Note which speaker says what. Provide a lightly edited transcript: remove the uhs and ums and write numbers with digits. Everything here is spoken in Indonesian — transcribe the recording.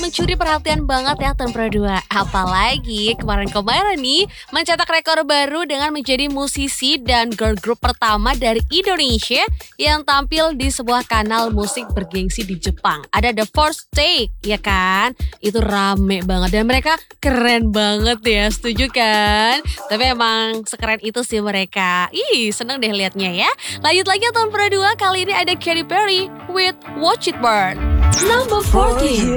Speaker 1: mencuri perhatian banget ya Tahun Pro 2. Apalagi kemarin-kemarin nih mencetak rekor baru dengan menjadi musisi dan girl group pertama dari Indonesia yang tampil di sebuah kanal musik bergengsi di Jepang. Ada The First Take, ya kan? Itu rame banget dan mereka keren banget ya, setuju kan? Tapi emang sekeren itu sih mereka. Ih, seneng deh liatnya ya. Lanjut lagi Tahun Pro 2, kali ini ada Katy Perry with Watch It Burn. Number 14.